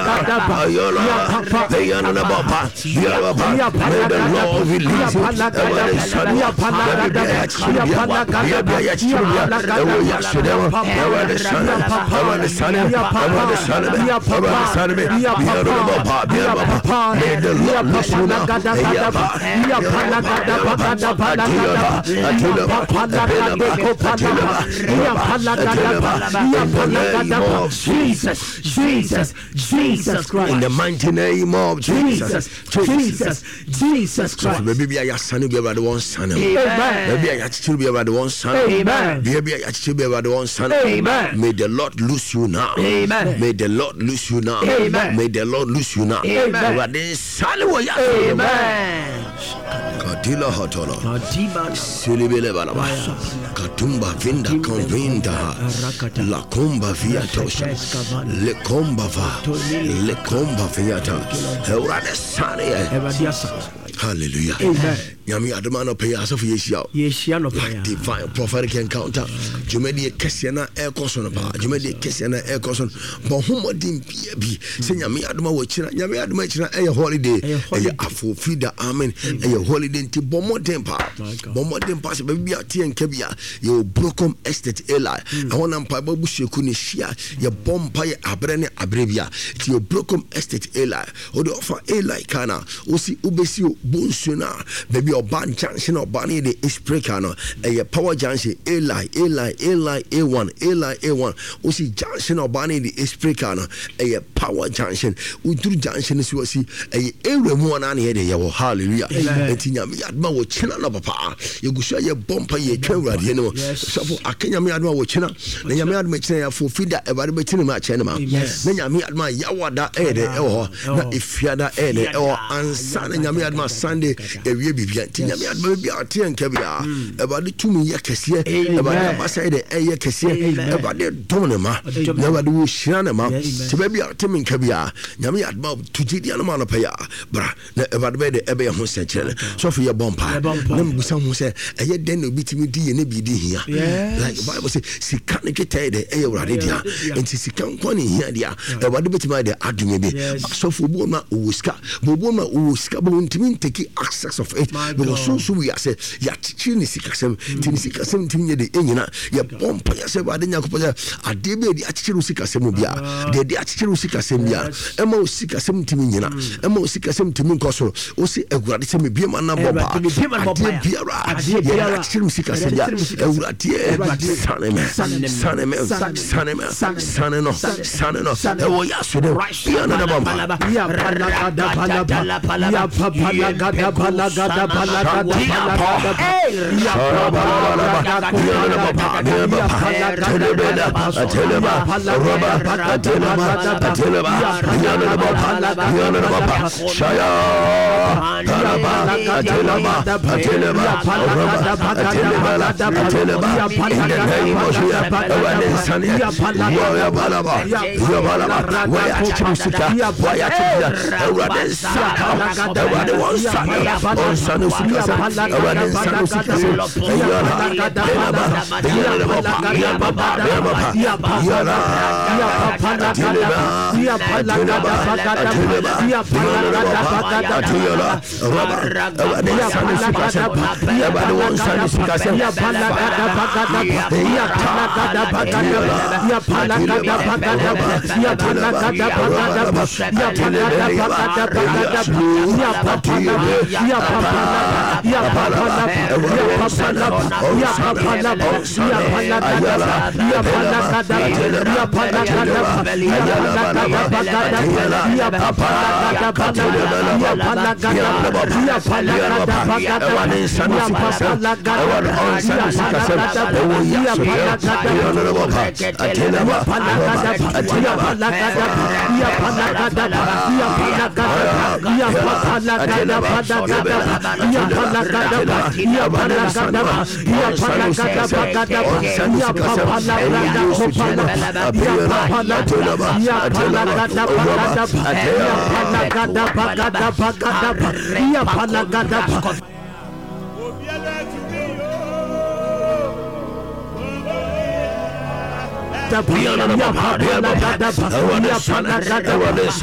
Lord release Jesus Christ. In the mighty name of Jesus Christ. Baby, I son be about the one son. Amen. Baby, I still be about the one son. Amen. Baby, I still be about the one son. Amen. May the Lord loose you now. Amen. May the Lord loose you now. Amen. May the Lord loose you now. Amen. Amen. Kadila hotolo. Silibele balaba. Katumba vinda convinda. La comba via tosha. Le comba va. Le comba viata. Eurade sane. Hallelujah. Amen. Yami adamano pay as of Yeshia no divine prophetic encounter. Jumedi Kessiana air cosson about Jumedi Kessiana air cosson. But whom didn't be saying Yami Adama Wachina, Yami Adamachina a holiday, a full feeder, amen, a holiday to Bomo Tempa. Bomo Tempa, baby, T and Kebia, your Brocom Estate Eli. I want to Papa Bush Kunishia, your Bompire Abrene Abrevia, to your Brocom Estate Eli, or the offer Eli Kana, Osi Ubesio Bunsuna, baby. Ban junction or Barney the Ispracano, a power junction, Eli A1, Osi junction or Barney the Ispracano, a power junction, Udu junction is what see a one on here, hallelujah. And Tinyami Adma will china no papa, you go show your bumper, your camera, you know. So I can Yami Adma will china, then Yami Adma for feeder about the cinema channel. Then Yami Adma Yawada Ede or if Yada Ede or and Sunday Yami Adma Sunday, a baby. Tinyami adma bi ate nkabia about the 2 million kese about the side the aye kese about the donema never do shiranema to baby ate nkabia nyami adma tujidi anama no paya bra na about the ebe ho senchele so for your bumper na mbusa ho se aye den no bitimi di na bi di hia like Bible say sika ne kete de aye wrade dia enti sika nko ne hia dia about the bitimi de adunye bi so for bo na owoska bo na owoska bo ntimi take access of it because so we are say ya chini sikasem tini sikasem tini de enyina ya pompa ya se wade nyakopa ade be di achichiru sikasem bia de achichiru sikasem bia ema sikasem tini nyina ema sikasem tini nkoso o se egurade se me bia na boba ade biara ya achichiru sikasem bia egurade saneme e wo ya so de bia na boba ya pala